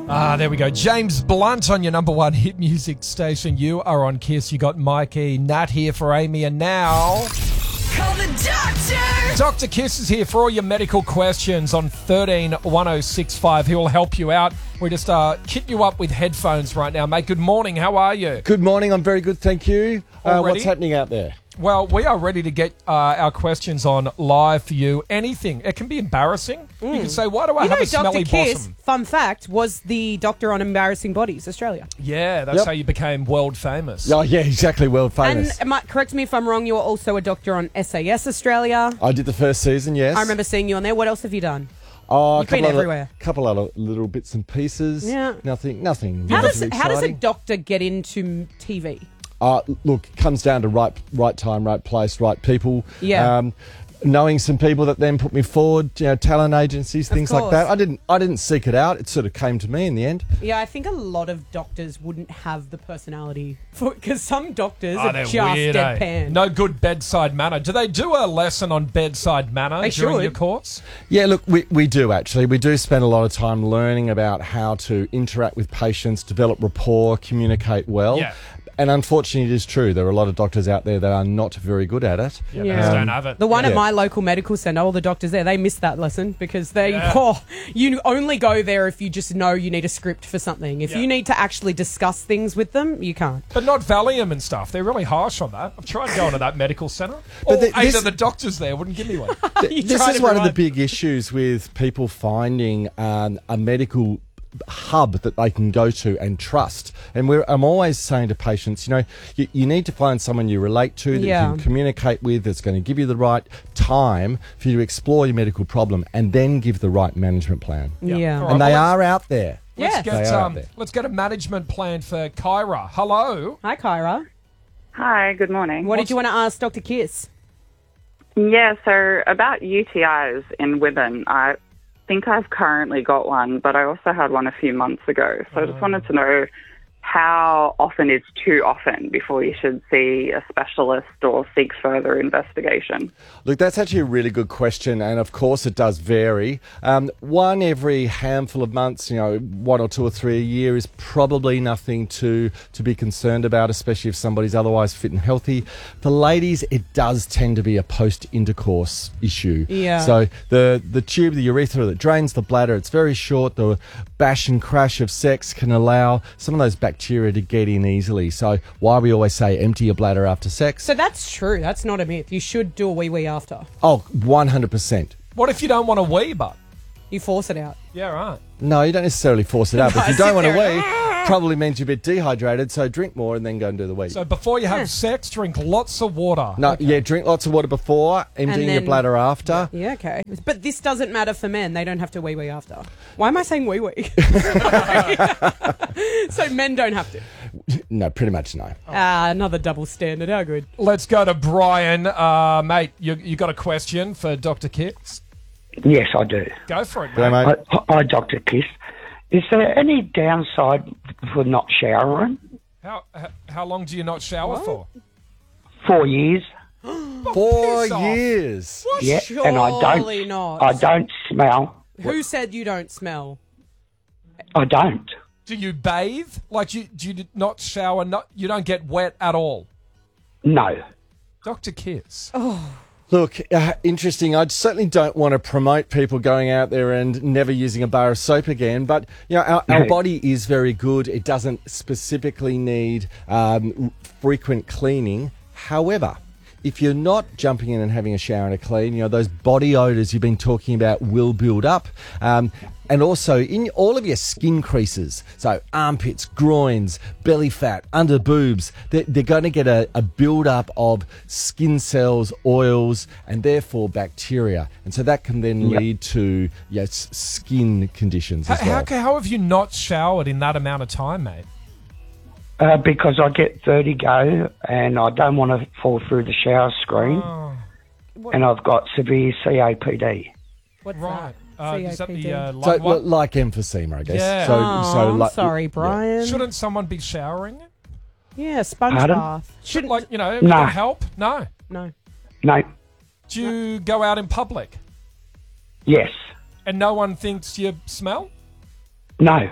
There we go. James Blunt on your number one hit music station. You are on Kiss. You got Mikey, Nat here for Amy, and now... Call the doctor! Dr. Kiss is here for all your medical questions on 131065. He will help you out. We're just kitting you up with headphones right now, mate. Good morning. How are you? Good morning. I'm very good, thank you. What's happening out there? Well, we are ready to get our questions on live for you. Anything. It can be embarrassing. You can say, why do I have a smelly Dr. Kiss, bottom? fun fact, was the doctor on Embarrassing Bodies, Australia. Yeah, that's how you became world famous. Oh, yeah, exactly. World famous. And correct me if I'm wrong, you were also a doctor on SAS Australia. I did the first season, yes. I remember seeing you on there. What else have you done? Oh, You've been everywhere. A couple other little bits and pieces. Yeah. Nothing. How does exciting. a doctor get into TV? Look, it comes down to right time, right place, right people. Yeah. Knowing some people that then put me forward, talent agencies, things like that. I didn't seek it out. It sort of came to me in the end. Yeah, I think a lot of doctors wouldn't have the personality for because some doctors are they're just weird, deadpan. No good bedside manner. Do they do a lesson on bedside manner during your course? Yeah, look, we do actually. We do spend a lot of time learning about how to interact with patients, develop rapport, communicate well. Yeah. And unfortunately, it is true. There are a lot of doctors out there that are not very good at it. Yeah, they just don't have it. The one at my local medical centre, all the doctors there, they missed that lesson because you only go there if you just know you need a script for something. If you need to actually discuss things with them, you can't. But not Valium and stuff. They're really harsh on that. I've tried going to that medical centre. But Eight of the doctors there wouldn't give me one. This is one of the big issues with people finding a medical hub that they can go to and trust. And I'm always saying to patients, you need to find someone you relate to, that you can communicate with, that's going to give you the right time for you to explore your medical problem and then give the right management plan. Yeah. Right, And they are out there. Let's get a management plan for Kyra. Hello. Hi, Kyra. Hi, good morning. What did you want to ask Dr. Kiss? Yeah, so about UTIs in women, I think I've currently got one, but I also had one a few months ago. So I just wanted to know how often is too often before you should see a specialist or seek further investigation? Look, that's actually a really good question, and of course it does vary. One every handful of months, 1 or 2 or 3 a year is probably nothing to be concerned about, especially if somebody's otherwise fit and healthy. For ladies, it does tend to be a post-intercourse issue. Yeah. So the tube, the urethra that drains the bladder, it's very short. The bash and crash of sex can allow some of those bacteria to get in easily. So why we always say empty your bladder after sex. So that's true. That's not a myth. You should do a wee-wee after. Oh, 100%. What if you don't want to wee, but? You force it out. Yeah, right. No, you don't necessarily force it out. But if you don't want to wee, probably means you're a bit dehydrated, so drink more and then go and do the wee. So before you have sex, drink lots of water. No, drink lots of water before, emptying your bladder after. Yeah, okay. But this doesn't matter for men. They don't have to wee-wee after. Why am I saying wee-wee? So men don't have to. No, pretty much no. Another double standard. How good. Let's go to Brian. Mate, you got a question for Dr. Kiss? Yes, I do. Go for it, Yeah, mate. mate. Hi, Dr. Kiss. Is there any downside for not showering? How long do you not shower for? 4 years. 4 piss off. years. Yeah, Surely and I not. don't smell. Who said you don't smell? I don't. Do you bathe? Like, do you not shower? You don't get wet at all? No. Dr. Kiss. Look, interesting. I certainly don't want to promote people going out there and never using a bar of soap again. But, our body is very good. It doesn't specifically need frequent cleaning. However, if you're not jumping in and having a shower and a clean, those body odours you've been talking about will build up. And also in all of your skin creases, so armpits, groins, belly fat, under boobs, they're going to get a build-up of skin cells, oils, and therefore bacteria. And so that can then lead to skin conditions as well. How have you not showered in that amount of time, mate? Because I get vertigo and I don't want to fall through the shower screen. And I've got severe COPD. What's Right. that? Is that the COPD? So, what? like emphysema, I guess. Yeah. I'm sorry, Brian. Shouldn't someone be showering? Yeah, sponge Pardon? bath. Shouldn't, would No. that help? No. No. No. Do you go out in public Yes. and no one thinks you smell? No.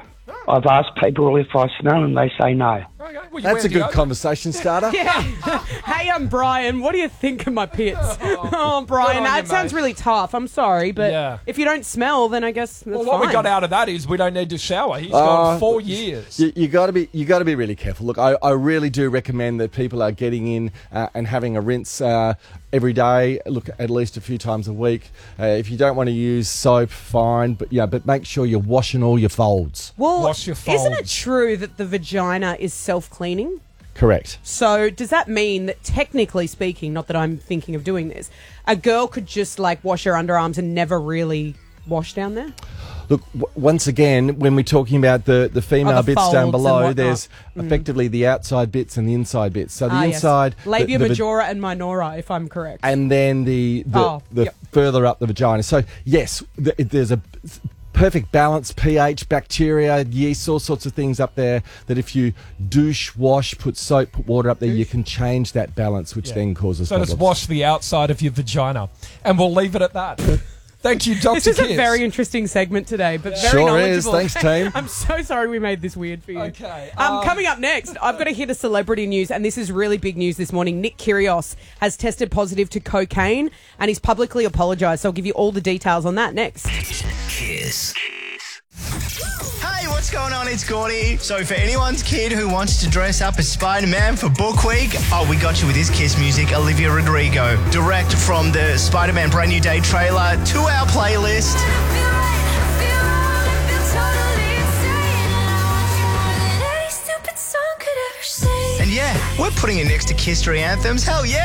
I've asked people if I smell and they say no. Okay. Well, you That's wear a good deodorant. conversation starter. Yeah. Hey, I'm Brian. What do you think of my pits? Oh, Brian, on that you, sounds mate. really tough. I'm sorry, but Yeah. if you don't smell, then I guess that's Well, what fine. we got out of that is we don't need to shower. He's gone 4 years. You got to be really careful. Look, I really do recommend that people are getting in and having a rinse every day. Look, at least a few times a week. If you don't want to use soap, fine, but make sure you're washing all your folds. Well, Wash your isn't it folds. true that the vagina is self-cleaning? Correct. So does that mean that, technically speaking, not that I'm thinking of doing this, a girl could just like wash her underarms and never really wash down there? Look, once again, when we're talking about the female the bits down folds and below, whatnot. there's effectively the outside bits and the inside bits. So the Yes. inside, labia the majora and minora, if I'm correct. and then the yep. further up the vagina. So yes, there's a perfect balance, pH, bacteria, yeast, all sorts of things up there that if you douche, wash, put soap, put water up there, you can change that balance, which then causes So problems. just wash the outside of your vagina. And we'll leave it at that. Thank you, Dr. This is Kiss. a very interesting segment today, but very Sure knowledgeable. is. Thanks, team. I'm so sorry we made this weird for you. Okay, Coming up next, I've got to hit a celebrity news, and this is really big news this morning. Nick Kyrgios has tested positive to cocaine, and he's publicly apologised. So I'll give you all the details on that next. Kiss. Hey, what's going on? It's Gordy. So for anyone's kid who wants to dress up as Spider-Man for Book Week, we got you with this Kiss music, Olivia Rodrigo. Direct from the Spider-Man Brand New Day trailer to our playlist. And yeah, we're putting it next to Kiss 3 anthems. Hell yeah!